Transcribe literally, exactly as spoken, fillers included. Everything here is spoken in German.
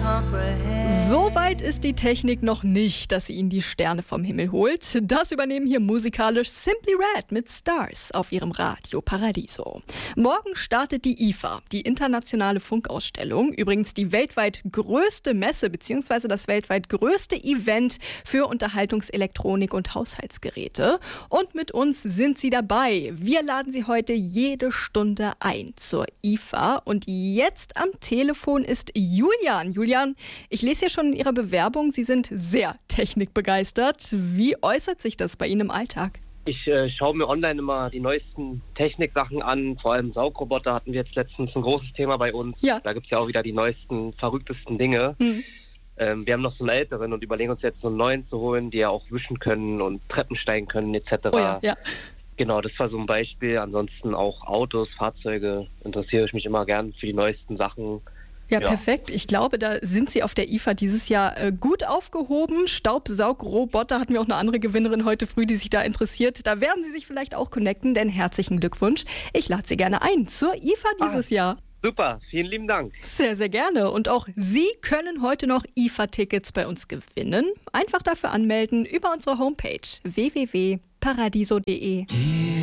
So weit ist die Technik noch nicht, dass sie Ihnen die Sterne vom Himmel holt. Das übernehmen hier musikalisch Simply Red mit Stars auf ihrem Radio Paradiso. Morgen startet die I F A, die internationale Funkausstellung. Übrigens die weltweit größte Messe bzw. das weltweit größte Event für Unterhaltungselektronik und Haushaltsgeräte. Und mit uns sind Sie dabei. Wir laden Sie heute jede Stunde ein zur I F A. Und jetzt am Telefon ist Julian. Julian, ich lese hier schon in Ihrer Bewerbung, Sie sind sehr technikbegeistert. Wie äußert sich das bei Ihnen im Alltag? Ich äh, schaue mir online immer die neuesten Techniksachen an. Vor allem Saugroboter hatten wir jetzt letztens ein großes Thema bei uns. Ja. Da gibt es ja auch wieder die neuesten, verrücktesten Dinge. Mhm. Ähm, wir haben noch so einen älteren und überlegen uns jetzt so einen neuen zu holen, die ja auch wischen können und Treppen steigen können et cetera. Oh ja, ja. Genau, das war so ein Beispiel. Ansonsten auch Autos, Fahrzeuge interessiere ich mich immer gern für die neuesten Sachen. Ja, Ja, perfekt. Ich glaube, da sind Sie auf der I F A dieses Jahr äh, gut aufgehoben. Staubsaugroboter hatten wir auch eine andere Gewinnerin heute früh, die sich da interessiert. Da werden Sie sich vielleicht auch connecten, denn herzlichen Glückwunsch. Ich lade Sie gerne ein zur I F A dieses ah, Jahr. Super, vielen lieben Dank. Sehr, sehr gerne. Und auch Sie können heute noch I F A-Tickets bei uns gewinnen. Einfach dafür anmelden über unsere Homepage w w w punkt paradiso punkt de.